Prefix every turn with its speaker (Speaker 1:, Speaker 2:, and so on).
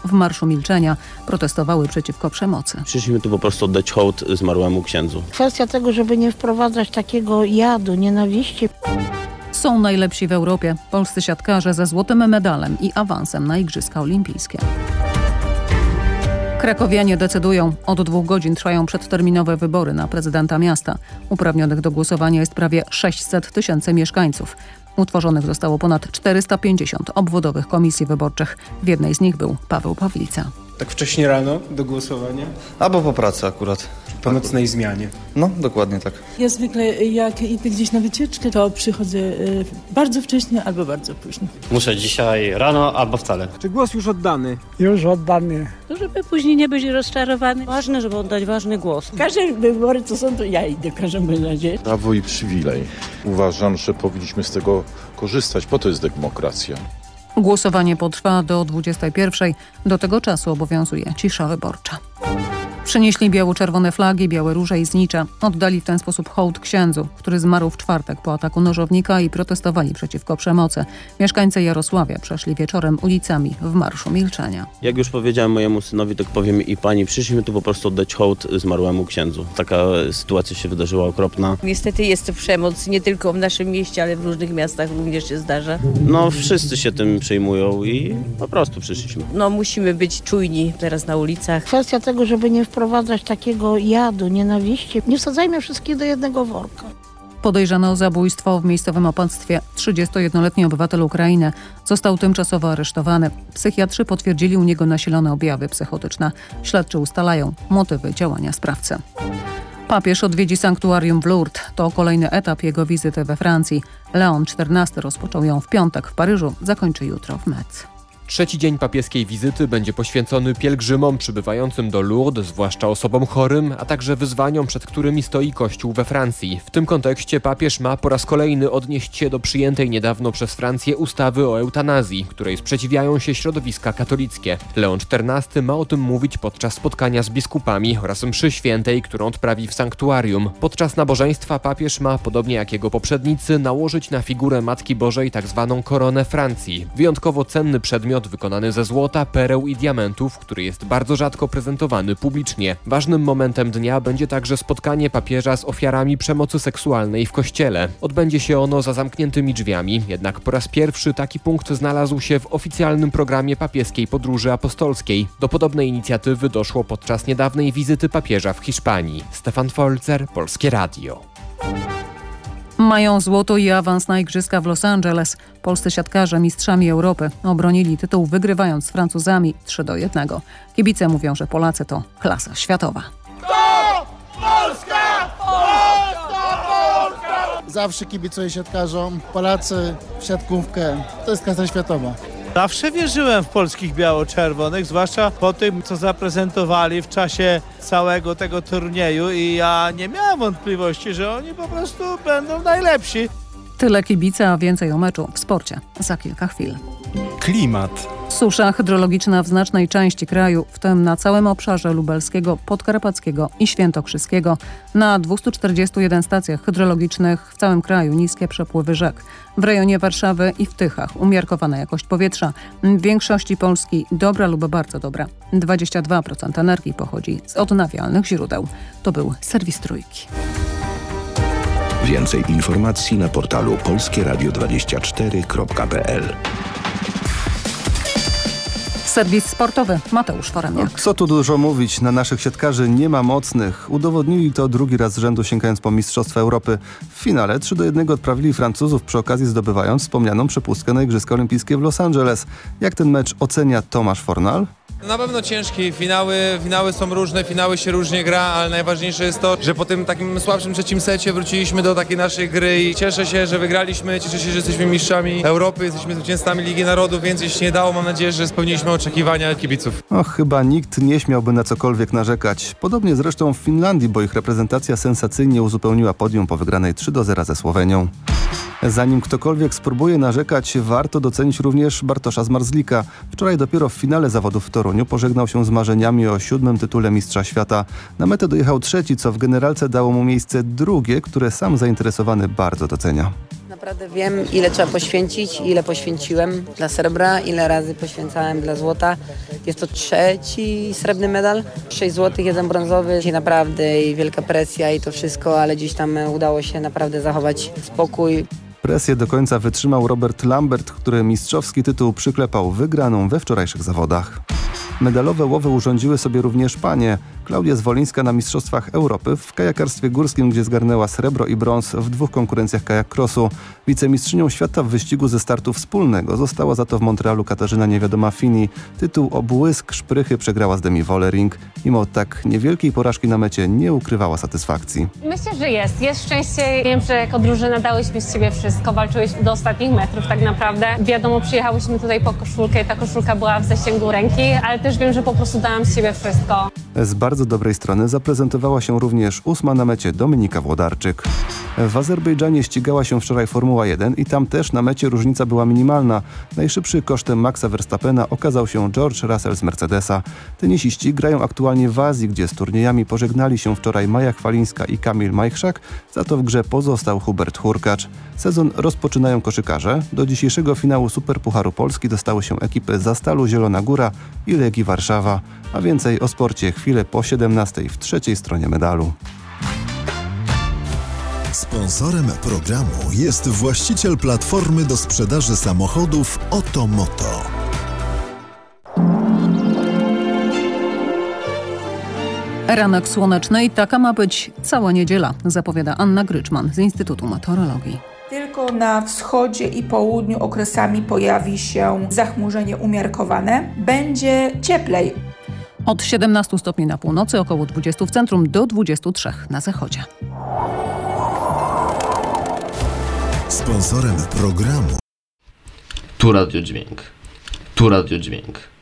Speaker 1: w Marszu Milczenia protestowały przeciwko przemocy.
Speaker 2: Przyszliśmy tu po prostu oddać hołd zmarłemu księdzu.
Speaker 3: Kwestia tego, żeby nie wprowadzać takiego jadu, nienawiści.
Speaker 1: Są najlepsi w Europie. Polscy siatkarze ze złotym medalem i awansem na Igrzyska Olimpijskie. Krakowianie decydują. Od 2 godzin trwają przedterminowe wybory na prezydenta miasta. Uprawnionych do głosowania jest prawie 600 000 mieszkańców. Utworzonych zostało ponad 450 obwodowych komisji wyborczych. W jednej z nich był Paweł Pawlica.
Speaker 4: Tak wcześnie rano do głosowania?
Speaker 5: Albo po pracy akurat.
Speaker 4: Po nocnej zmianie?
Speaker 5: No, dokładnie tak.
Speaker 6: Ja zwykle jak idę gdzieś na wycieczkę, to przychodzę bardzo wcześnie albo bardzo późno.
Speaker 7: Muszę dzisiaj rano albo wcale.
Speaker 4: Czy głos już oddany?
Speaker 8: Już oddany.
Speaker 9: To żeby później nie być rozczarowany.
Speaker 10: Ważne, żeby oddać ważny głos.
Speaker 6: Każde wybory co są, to ja idę w każdym razie.
Speaker 11: Prawo i przywilej. Uważam, że powinniśmy z tego korzystać, po to jest demokracja.
Speaker 1: Głosowanie potrwa do 21:00. Do tego czasu obowiązuje cisza wyborcza. Przynieśli biało-czerwone flagi, białe róże i znicze. Oddali w ten sposób hołd księdzu, który zmarł w czwartek po ataku nożownika i protestowali przeciwko przemocy. Mieszkańcy Jarosławia przeszli wieczorem ulicami w Marszu Milczenia.
Speaker 2: Jak już powiedziałem mojemu synowi, tak powiem i pani, przyszliśmy tu po prostu oddać hołd zmarłemu księdzu. Taka sytuacja się wydarzyła okropna.
Speaker 10: Niestety jest to przemoc nie tylko w naszym mieście, ale w różnych miastach również się zdarza.
Speaker 2: No wszyscy się tym przejmują i po prostu przyszliśmy.
Speaker 10: No musimy być czujni teraz na ulicach.
Speaker 3: Kwestia tego, żeby nie wprowadzać takiego jadu, nienawiści. Nie wsadzajmy wszystkich do jednego worka.
Speaker 1: Podejrzany o zabójstwo w miejscowym opactwie 31-letni obywatel Ukrainy został tymczasowo aresztowany. Psychiatrzy potwierdzili u niego nasilone objawy psychotyczne. Śledczy ustalają motywy działania sprawcy. Papież odwiedzi sanktuarium w Lourdes. To kolejny etap jego wizyty we Francji. Leon XIV rozpoczął ją w piątek w Paryżu, zakończy jutro w Metz.
Speaker 12: Trzeci dzień papieskiej wizyty będzie poświęcony pielgrzymom przybywającym do Lourdes, zwłaszcza osobom chorym, a także wyzwaniom, przed którymi stoi Kościół we Francji. W tym kontekście papież ma po raz kolejny odnieść się do przyjętej niedawno przez Francję ustawy o eutanazji, której sprzeciwiają się środowiska katolickie. Leon XIV ma o tym mówić podczas spotkania z biskupami oraz mszy świętej, którą odprawi w sanktuarium. Podczas nabożeństwa papież ma, podobnie jak jego poprzednicy, nałożyć na figurę Matki Bożej tzw. koronę Francji. Wyjątkowo cenny przedmiot wykonany ze złota, pereł i diamentów, który jest bardzo rzadko prezentowany publicznie. Ważnym momentem dnia będzie także spotkanie papieża z ofiarami przemocy seksualnej w kościele. Odbędzie się ono za zamkniętymi drzwiami, jednak po raz pierwszy taki punkt znalazł się w oficjalnym programie papieskiej podróży apostolskiej. Do podobnej inicjatywy doszło podczas niedawnej wizyty papieża w Hiszpanii. Stefan Folzer, Polskie Radio.
Speaker 1: Mają złoto i awans na Igrzyska w Los Angeles. Polscy siatkarze mistrzami Europy obronili tytuł, wygrywając z Francuzami 3-1. Kibice mówią, że Polacy to klasa światowa.
Speaker 13: Polska! Polska! Polska! Zawsze kibicuję siatkarzom. Polacy w siatkówkę to jest klasa światowa.
Speaker 14: Zawsze wierzyłem w polskich biało-czerwonych, zwłaszcza po tym, co zaprezentowali w czasie całego tego turnieju i ja nie miałem wątpliwości, że oni po prostu będą najlepsi.
Speaker 1: Tyle kibice, a więcej o meczu w sporcie za kilka chwil.
Speaker 4: Klimat.
Speaker 1: Susza hydrologiczna w znacznej części kraju, w tym na całym obszarze lubelskiego, podkarpackiego i świętokrzyskiego. Na 241 stacjach hydrologicznych w całym kraju niskie przepływy rzek. W rejonie Warszawy i w Tychach umiarkowana jakość powietrza. W większości Polski dobra lub bardzo dobra. 22% energii pochodzi z odnawialnych źródeł. To był serwis Trójki.
Speaker 15: Więcej informacji na portalu polskieradio24.pl.
Speaker 1: Serwis sportowy Mateusz Foremniak.
Speaker 16: Co tu dużo mówić, na naszych siatkarzy nie ma mocnych. Udowodnili to drugi raz z rzędu, sięgając po Mistrzostwa Europy. W finale 3-1 odprawili Francuzów, przy okazji zdobywając wspomnianą przepustkę na Igrzyska Olimpijskie w Los Angeles. Jak ten mecz ocenia Tomasz Fornal?
Speaker 17: Na pewno ciężki, finały są różne, finały się różnie gra, ale najważniejsze jest to, że po tym takim słabszym trzecim secie wróciliśmy do takiej naszej gry i cieszę się, że wygraliśmy, cieszę się, że jesteśmy mistrzami Europy, jesteśmy zwycięzcami Ligi Narodów, więc jeśli nie dało, mam nadzieję, że spełniliśmy oczekiwania kibiców.
Speaker 16: Chyba nikt nie śmiałby na cokolwiek narzekać. Podobnie zresztą w Finlandii, bo ich reprezentacja sensacyjnie uzupełniła podium po wygranej 3-0 ze Słowenią. Zanim ktokolwiek spróbuje narzekać, warto docenić również Bartosza Zmarzlika. Wczoraj dopiero w finale zawodów w Toruniu pożegnał się z marzeniami o 7. tytule Mistrza Świata. Na metę dojechał trzeci, co w generalce dało mu miejsce drugie, które sam zainteresowany bardzo docenia.
Speaker 8: Naprawdę wiem, ile trzeba poświęcić, ile poświęciłem dla srebra, ile razy poświęcałem dla złota. Jest to 3. srebrny medal, 6 złotych, 1 brązowy. Dzisiaj naprawdę i wielka presja i to wszystko, ale dziś tam udało się naprawdę zachować spokój.
Speaker 16: Presję do końca wytrzymał Robert Lambert, który mistrzowski tytuł przyklepał wygraną we wczorajszych zawodach. Medalowe łowy urządziły sobie również panie. Klaudia Zwolińska na Mistrzostwach Europy w kajakarstwie górskim, gdzie zgarnęła srebro i brąz w 2 konkurencjach kajak crossu. Wicemistrzynią świata w wyścigu ze startu wspólnego została za to w Montrealu Katarzyna Niewiadoma-Fini. Tytuł o błysk szprychy przegrała z Demi Wollering. Mimo tak niewielkiej porażki na mecie nie ukrywała satysfakcji.
Speaker 18: Myślę, że jest szczęście. Wiem, że jako drużyna dałyśmy z siebie wszystko, walczyłyśmy do ostatnich metrów tak naprawdę. Wiadomo, przyjechałyśmy tutaj po koszulkę i ta koszulka była w zasięgu ręki, ale też wiem, że po prostu dałam z siebie wszystko.
Speaker 16: Z bardzo dobrej strony zaprezentowała się również 8. na mecie Dominika Włodarczyk. W Azerbejdżanie ścigała się wczoraj Formuła 1 i tam też na mecie różnica była minimalna. Najszybszy kosztem Maxa Verstappena okazał się George Russell z Mercedesa. Tenisiści grają aktualnie w Azji, gdzie z turniejami pożegnali się wczoraj Maja Chwalińska i Kamil Majchrzak, za to w grze pozostał Hubert Hurkacz. Sezon rozpoczynają koszykarze. Do dzisiejszego finału Superpucharu Polski dostały się ekipy Zastalu Zielona Góra i Legii Warszawa. A więcej o sporcie chwilę po 17 w trzeciej stronie medalu.
Speaker 19: Sponsorem programu jest właściciel platformy do sprzedaży samochodów Otomoto.
Speaker 1: Ranek słoneczny i taka ma być cała niedziela, zapowiada Anna Gryczman z Instytutu Meteorologii.
Speaker 20: Tylko na wschodzie i południu okresami pojawi się zachmurzenie umiarkowane. Będzie cieplej.
Speaker 1: Od 17 stopni na północy, około 20 w centrum, do 23 na zachodzie.
Speaker 19: Sponsorem programu
Speaker 21: Tu Radio Dźwięk. Tu Radio Dźwięk.